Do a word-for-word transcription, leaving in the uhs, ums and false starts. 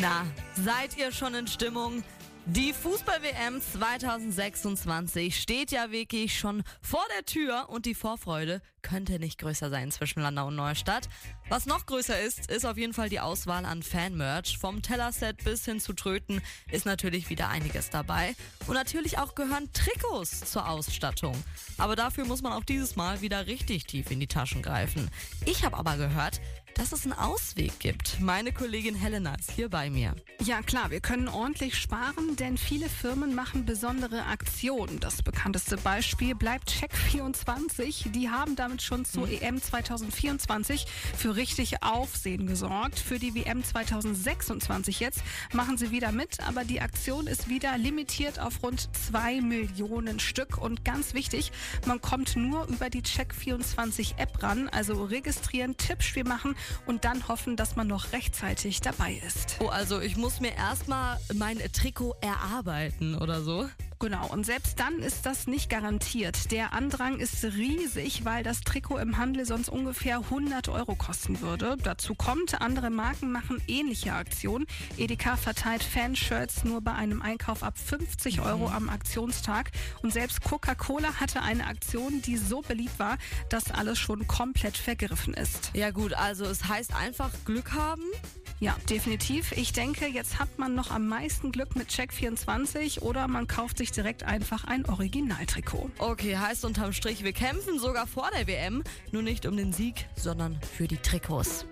Na, seid ihr schon in Stimmung? Die Fußball-W M zwanzig sechsundzwanzig steht ja wirklich schon vor der Tür und die Vorfreude könnte nicht größer sein zwischen Landau und Neustadt. Was noch größer ist, ist auf jeden Fall die Auswahl an Fan-Merch. Vom Tellerset bis hin zu Tröten ist natürlich wieder einiges dabei. Und natürlich auch gehören Trikots zur Ausstattung. Aber dafür muss man auch dieses Mal wieder richtig tief in die Taschen greifen. Ich habe aber gehört, dass es einen Ausweg gibt. Meine Kollegin Helena ist hier bei mir. Ja klar, wir können ordentlich sparen, denn viele Firmen machen besondere Aktionen. Das bekannteste Beispiel bleibt Check vierundzwanzig. Die haben damit schon zur E M zwanzig vierundzwanzig für richtig Aufsehen gesorgt. Für die W M zwanzig sechsundzwanzig jetzt machen sie wieder mit, aber die Aktion ist wieder limitiert auf rund zwei Millionen Stück. Und ganz wichtig, man kommt nur über die Check vierundzwanzig App ran, also registrieren, Tippspiel machen und dann hoffen, dass man noch rechtzeitig dabei ist. Oh, also ich muss mir erstmal mein Trikot erarbeiten oder so? Genau, und selbst dann ist das nicht garantiert. Der Andrang ist riesig, weil das Trikot im Handel sonst ungefähr hundert Euro kosten würde. Dazu kommt, andere Marken machen ähnliche Aktionen. Edeka verteilt Fanshirts nur bei einem Einkauf ab fünfzig Euro am Aktionstag. Und selbst Coca-Cola hatte eine Aktion, die so beliebt war, dass alles schon komplett vergriffen ist. Ja gut, also es heißt einfach Glück haben? Ja, definitiv. Ich denke, jetzt hat man noch am meisten Glück mit Check vierundzwanzig oder man kauft sich direkt einfach ein Originaltrikot. Okay, heißt unterm Strich, wir kämpfen sogar vor der W M, nur nicht um den Sieg, sondern für die Trikots.